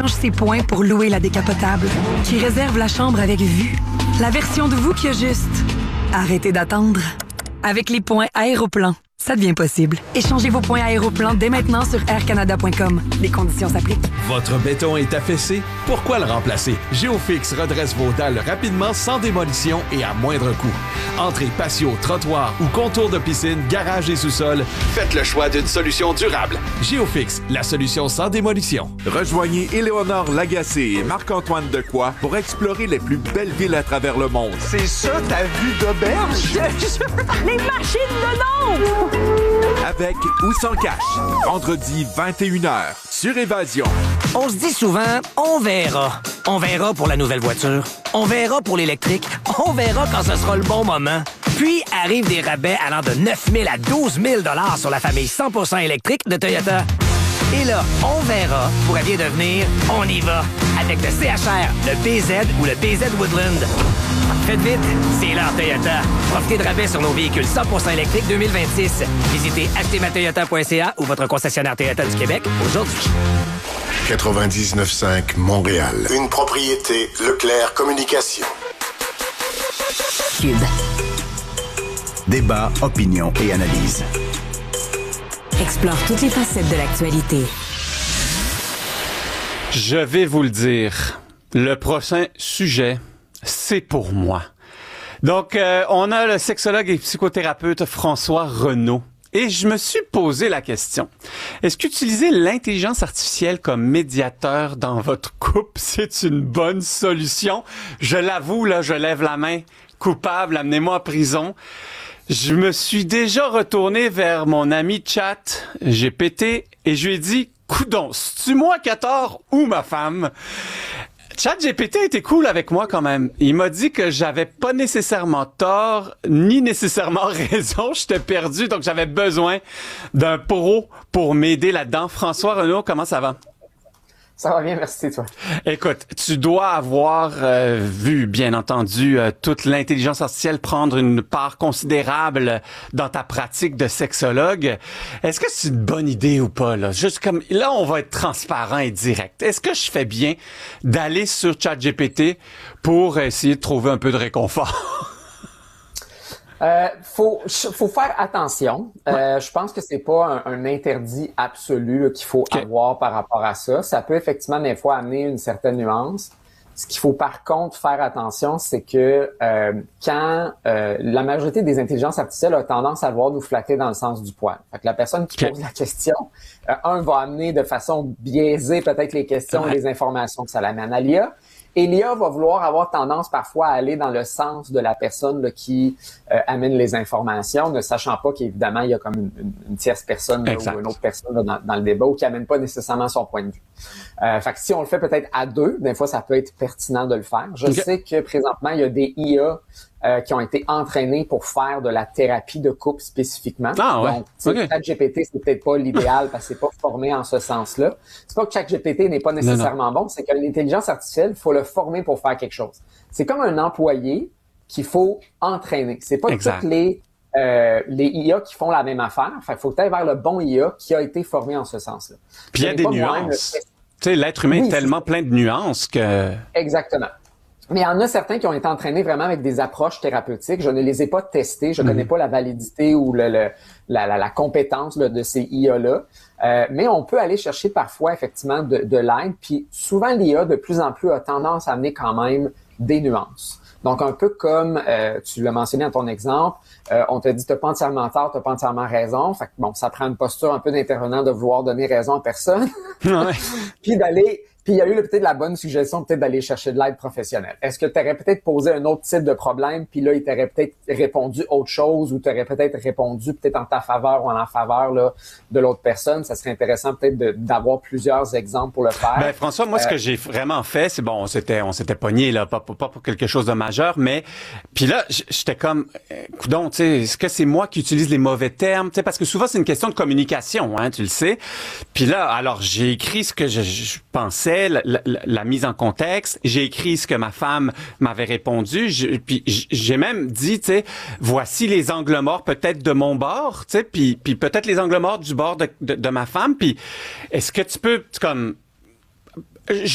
échange ses points pour louer la décapotable, qui réserve la chambre avec vue. La version de vous qui a juste arrêtez d'attendre. Avec les points Aéroplan, ça devient possible. Échangez vos points Aéroplan dès maintenant sur aircanada.com. Les conditions s'appliquent. Votre béton est affaissé? Pourquoi le remplacer? Géofix redresse vos dalles rapidement, sans démolition et à moindre coût. Entrée, patio, trottoir ou contour de piscine, garage et sous-sol, faites le choix d'une solution durable. Géofix, la solution sans démolition. Rejoignez Éléonore Lagacé et Marc-Antoine Decoy pour explorer les plus belles villes à travers le monde. C'est ça ta vue d'auberge? Les machines de Nantes! Avec ou sans cash. Vendredi 21h sur Évasion. On se dit souvent, on verra. On verra pour la nouvelle voiture. On verra pour l'électrique. On verra quand ce sera le bon moment. Puis arrivent des rabais allant de 9 000 à 12 000 $ sur la famille 100% électrique de Toyota. Et là, on verra pourrait bien devenir on y va avec le CHR, le BZ ou le BZ Woodland. Faites vite, c'est l'heure Toyota. Profitez de rabais sur nos véhicules 100% électriques 2026. Visitez achetezmatoyota.ca ou votre concessionnaire Toyota du Québec aujourd'hui. 99.5 Montréal. Une propriété Leclerc Communication. Cube. Débat, opinion et analyse. Explore toutes les facettes de l'actualité. Je vais vous le dire. Le prochain sujet, c'est pour moi. Donc, on a le sexologue et psychothérapeute François Renaud. Et je me suis posé la question. Est-ce qu'utiliser l'intelligence artificielle comme médiateur dans votre couple, c'est une bonne solution? Je l'avoue, là, je lève la main. Coupable, amenez-moi en prison. Je me suis déjà retourné vers mon ami Chat GPT et je lui ai dit, coudonc, c'est-tu moi qui a tort ou ma femme? ChatGPT a été cool avec moi quand même. Il m'a dit que j'avais pas nécessairement tort, ni nécessairement raison. J'étais perdu, donc j'avais besoin d'un pro pour m'aider là-dedans. François Renaud, comment ça va? Ça va bien, merci, toi. Écoute, tu dois avoir vu, bien entendu, toute l'intelligence artificielle prendre une part considérable dans ta pratique de sexologue. Est-ce que c'est une bonne idée ou pas, là? Juste comme, là, on va être transparent et direct. Est-ce que je fais bien d'aller sur ChatGPT pour essayer de trouver un peu de réconfort? Faut faire attention. Je pense que c'est pas un interdit absolu là, qu'il faut avoir par rapport à ça. Ça peut effectivement des fois amener une certaine nuance. Ce qu'il faut par contre faire attention, c'est que quand la majorité des intelligences artificielles a tendance à vouloir nous flatter dans le sens du poil. Fait que la personne qui pose la question, va amener de façon biaisée peut-être les questions et les informations que ça l'amène à l'IA. Et l'IA va vouloir avoir tendance parfois à aller dans le sens de la personne là, qui amène les informations, ne sachant pas qu'évidemment, il y a comme une tierce personne là, ou une autre personne là, dans le débat ou qui amène pas nécessairement son point de vue. Fait que si on le fait peut-être à deux, des fois, ça peut être pertinent de le faire. Je sais que présentement, il y a des IA qui ont été entraînés pour faire de la thérapie de couple spécifiquement. Ah ouais. Donc, ChatGPT, c'est peut-être pas l'idéal parce que c'est pas formé en ce sens-là. C'est pas que ChatGPT n'est pas nécessairement bon, c'est qu'une intelligence artificielle, il faut le former pour faire quelque chose. C'est comme un employé qu'il faut entraîner. C'est pas toutes les IA qui font la même affaire. Fait qu'il faut aller vers le bon IA qui a été formé en ce sens-là. Puis il y a des nuances. Tu sais, l'être humain est tellement plein de nuances que... Exactement. Mais il y en a certains qui ont été entraînés vraiment avec des approches thérapeutiques. Je ne les ai pas testés. Je connais pas la validité ou la compétence là, de ces IA-là. Mais on peut aller chercher parfois effectivement de l'aide. Puis souvent, l'IA de plus en plus a tendance à amener quand même des nuances. Donc, un peu comme tu l'as mentionné dans ton exemple, on te dit t'as pas entièrement tort, t'as pas entièrement raison. Fait que bon, ça prend une posture un peu d'intervenant de vouloir donner raison à personne. Puis il y a eu peut-être la bonne suggestion peut-être d'aller chercher de l'aide professionnelle. Est-ce que tu aurais peut-être posé un autre type de problème, puis là, il t'aurait peut-être répondu autre chose, ou tu aurais peut-être répondu peut-être en ta faveur ou en faveur là, de l'autre personne? Ça serait intéressant peut-être d'avoir plusieurs exemples pour le faire. Ben François, moi, ce que j'ai vraiment fait, c'est bon, on s'était pogné là, pas pour quelque chose de majeur, mais puis là, j'étais comme, coudonc, tu sais, est-ce que c'est moi qui utilise les mauvais termes? Tu sais, parce que souvent, c'est une question de communication, hein, tu le sais. Puis là, alors, j'ai écrit ce que je pensais, la mise en contexte. J'ai écrit ce que ma femme m'avait répondu. Puis j'ai même dit, tu sais, voici les angles morts peut-être de mon bord, tu sais, puis peut-être les angles morts du bord de ma femme. Puis est-ce que tu peux, comme...